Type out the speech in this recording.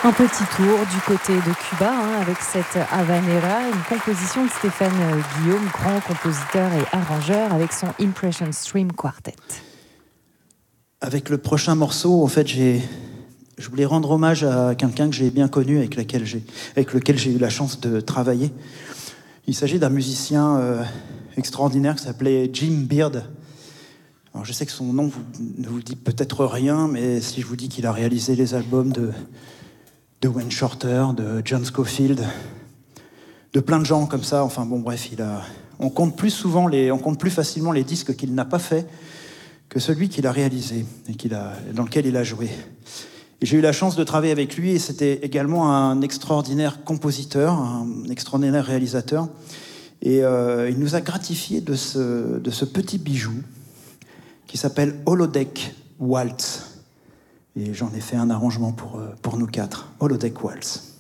Un petit tour du côté de Cuba avec cette Habanera, une composition de Stéphane Guillaume, grand compositeur et arrangeur, avec son Impression Stream Quartet. Avec le prochain morceau, en fait, je voulais rendre hommage à quelqu'un que j'ai bien connu, avec lequel j'ai eu la chance de travailler. Il s'agit d'un musicien extraordinaire qui s'appelait Jim Beard. Alors, je sais que son nom ne vous dit peut-être rien, mais si je vous dis qu'il a réalisé les albums de Wayne Shorter, de John Scofield, de plein de gens comme ça. Enfin bon, bref, on compte plus facilement les disques qu'il n'a pas fait que celui qu'il a réalisé et dans lequel il a joué. Et j'ai eu la chance de travailler avec lui, et c'était également un extraordinaire compositeur, un extraordinaire réalisateur. Et il nous a gratifié de ce petit bijou qui s'appelle Holodeck Waltz. Et j'en ai fait un arrangement pour nous quatre. Holodeck Waltz.